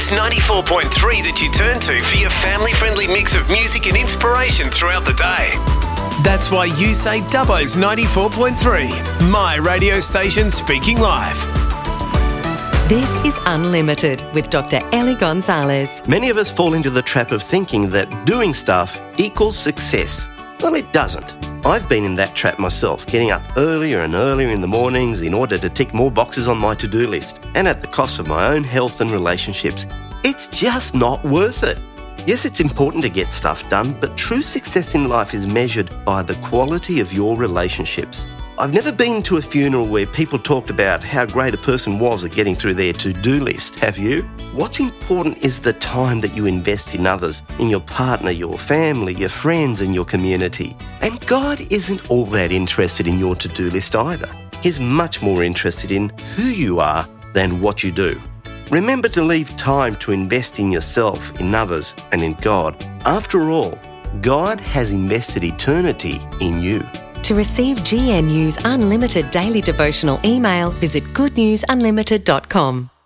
Dubbo's 94.3 that you turn to for your family-friendly mix of music and inspiration throughout the day. That's why you say Dubbo's 94.3, my radio station speaking live. This is Unlimited with Dr. Ellie Gonzalez. Many of us fall into the trap of thinking that doing stuff equals success. Well, it doesn't. I've been in that trap myself, getting up earlier and earlier in the mornings in order to tick more boxes on my to-do list, and at the cost of my own health and relationships. It's just not worth it. Yes, it's important to get stuff done, but true success in life is measured by the quality of your relationships. I've never been to a funeral where people talked about how great a person was at getting through their to-do list, have you? What's important is the time that you invest in others, in your partner, your family, your friends and your community. And God isn't all that interested in your to-do list either. He's much more interested in who you are than what you do. Remember to leave time to invest in yourself, in others and in God. After all, God has invested eternity in you. To receive GNU's Unlimited Daily Devotional email, visit goodnewsunlimited.com.